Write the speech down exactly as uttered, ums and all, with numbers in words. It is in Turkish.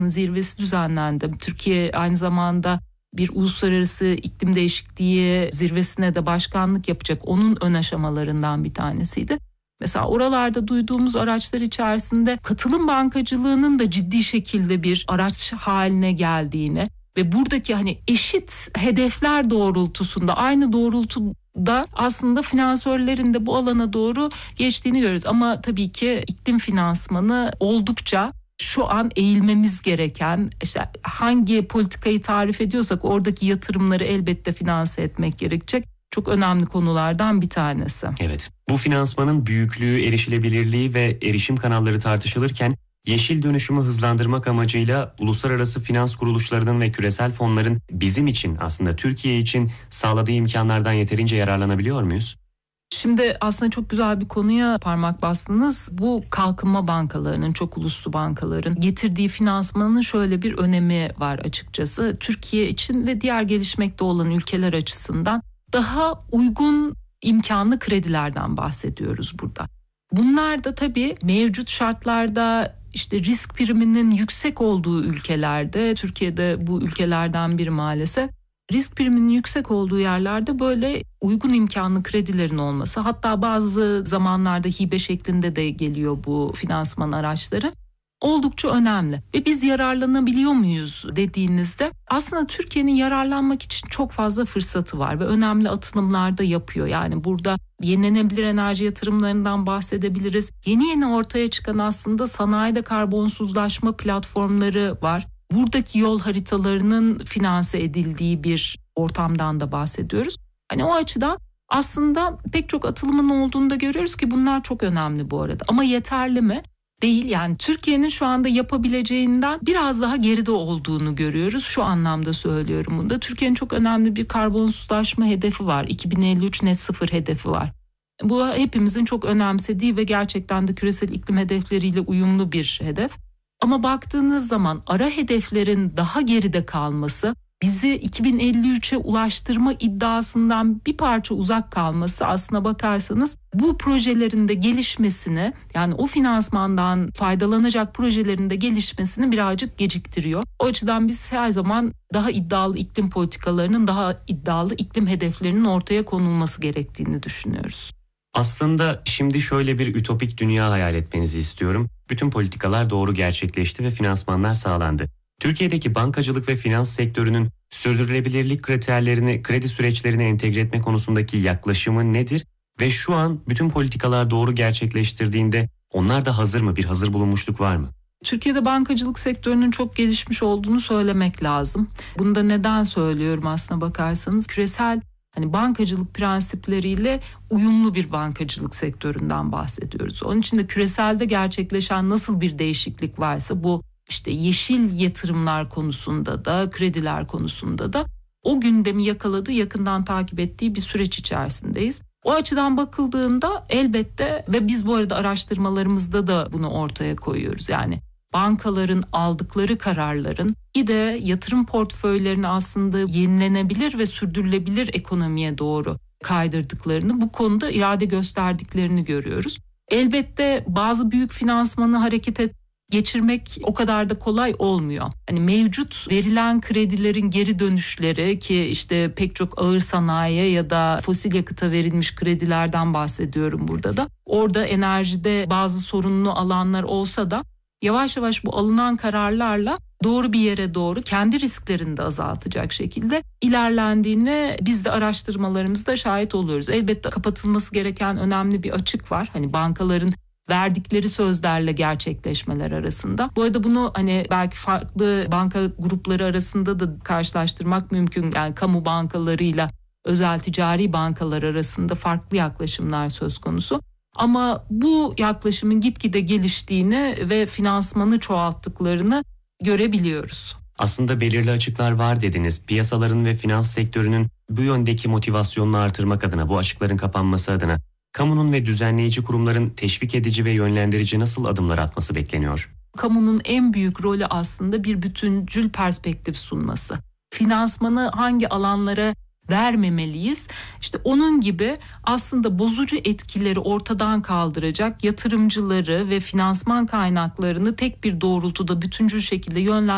zirvesi düzenlendi. Türkiye aynı zamanda bir uluslararası iklim değişikliği zirvesine de başkanlık yapacak. Onun ön aşamalarından bir tanesiydi. Mesela oralarda duyduğumuz araçlar içerisinde katılım bankacılığının da ciddi şekilde bir araç haline geldiğini ve buradaki hani eşit hedefler doğrultusunda, aynı doğrultuda aslında finansörlerin de bu alana doğru geçtiğini görüyoruz. Ama tabii ki iklim finansmanı oldukça şu an eğilmemiz gereken, işte hangi politikayı tarif ediyorsak oradaki yatırımları elbette finanse etmek gerekecek. Çok önemli konulardan bir tanesi. Evet, bu finansmanın büyüklüğü, erişilebilirliği ve erişim kanalları tartışılırken yeşil dönüşümü hızlandırmak amacıyla uluslararası finans kuruluşlarının ve küresel fonların bizim için, aslında Türkiye için sağladığı imkanlardan yeterince yararlanabiliyor muyuz? Şimdi aslında çok güzel bir konuya parmak bastınız. Bu kalkınma bankalarının, çok uluslu bankaların getirdiği finansmanın şöyle bir önemi var açıkçası. Türkiye için ve diğer gelişmekte olan ülkeler açısından daha uygun imkanlı kredilerden bahsediyoruz burada. Bunlar da tabii mevcut şartlarda işte risk priminin yüksek olduğu ülkelerde, Türkiye'de bu ülkelerden biri maalesef, risk priminin yüksek olduğu yerlerde böyle uygun imkanlı kredilerin olması, hatta bazı zamanlarda hibe şeklinde de geliyor bu finansman araçları, oldukça önemli. Ve biz yararlanabiliyor muyuz dediğinizde aslında Türkiye'nin yararlanmak için çok fazla fırsatı var ve önemli atılımlar da yapıyor. Yani burada yenilenebilir enerji yatırımlarından bahsedebiliriz. Yeni yeni ortaya çıkan aslında sanayide karbonsuzlaşma platformları var. Buradaki yol haritalarının finanse edildiği bir ortamdan da bahsediyoruz. Hani o açıdan aslında pek çok atılımın olduğunu da görüyoruz ki bunlar çok önemli bu arada. Ama yeterli mi? Değil. Yani Türkiye'nin şu anda yapabileceğinden biraz daha geride olduğunu görüyoruz. Şu anlamda söylüyorum bunu da. Türkiye'nin çok önemli bir karbonsuzlaşma hedefi var. iki bin elli üç net sıfır hedefi var. Bu hepimizin çok önemsediği ve gerçekten de küresel iklim hedefleriyle uyumlu bir hedef. Ama baktığınız zaman ara hedeflerin daha geride kalması, bizi iki bin elli üçe ulaştırma iddiasından bir parça uzak kalması, aslına bakarsanız bu projelerin de gelişmesini, yani o finansmandan faydalanacak projelerin de gelişmesini birazcık geciktiriyor. O açıdan biz her zaman daha iddialı iklim politikalarının, daha iddialı iklim hedeflerinin ortaya konulması gerektiğini düşünüyoruz. Aslında şimdi şöyle bir ütopik dünya hayal etmenizi istiyorum. Bütün politikalar doğru gerçekleşti ve finansmanlar sağlandı. Türkiye'deki bankacılık ve finans sektörünün sürdürülebilirlik kriterlerini kredi süreçlerine entegre etme konusundaki yaklaşımı nedir? Ve şu an bütün politikalar doğru gerçekleştirdiğinde onlar da hazır mı? Bir hazır bulunmuşluk var mı? Türkiye'de bankacılık sektörünün çok gelişmiş olduğunu söylemek lazım. Bunu da neden söylüyorum aslına bakarsanız? Küresel hani bankacılık prensipleriyle uyumlu bir bankacılık sektöründen bahsediyoruz. Onun için de küreselde gerçekleşen nasıl bir değişiklik varsa bu işte yeşil yatırımlar konusunda da, krediler konusunda da o gündemi yakaladığı, yakından takip ettiği bir süreç içerisindeyiz. O açıdan bakıldığında elbette, ve biz bu arada araştırmalarımızda da bunu ortaya koyuyoruz. Yani bankaların aldıkları kararların bir de yatırım portföylerini aslında yenilenebilir ve sürdürülebilir ekonomiye doğru kaydırdıklarını, bu konuda irade gösterdiklerini görüyoruz. Elbette bazı büyük finansmanı hareket et geçirmek o kadar da kolay olmuyor. Hani mevcut verilen kredilerin geri dönüşleri, ki işte pek çok ağır sanayiye ya da fosil yakıta verilmiş kredilerden bahsediyorum burada da. Orada enerjide bazı sorunlu alanlar olsa da yavaş yavaş bu alınan kararlarla doğru bir yere doğru kendi risklerini de azaltacak şekilde ilerlendiğine biz de araştırmalarımızda şahit oluyoruz. Elbette kapatılması gereken önemli bir açık var. Hani bankaların verdikleri sözlerle gerçekleşmeler arasında. Bu arada bunu hani belki farklı banka grupları arasında da karşılaştırmak mümkün. Yani kamu bankalarıyla özel ticari bankalar arasında farklı yaklaşımlar söz konusu. Ama bu yaklaşımın gitgide geliştiğini ve finansmanı çoğalttıklarını görebiliyoruz. Aslında belirli açıklar var dediniz. Piyasaların ve finans sektörünün bu yöndeki motivasyonunu artırmak adına, bu açıkların kapanması adına kamunun ve düzenleyici kurumların teşvik edici ve yönlendirici nasıl adımlar atması bekleniyor? Kamunun en büyük rolü aslında bir bütüncül perspektif sunması. Finansmanı hangi alanlara vermemeliyiz? İşte onun gibi aslında bozucu etkileri ortadan kaldıracak yatırımcıları ve finansman kaynaklarını tek bir doğrultuda bütüncül şekilde yönlendirmek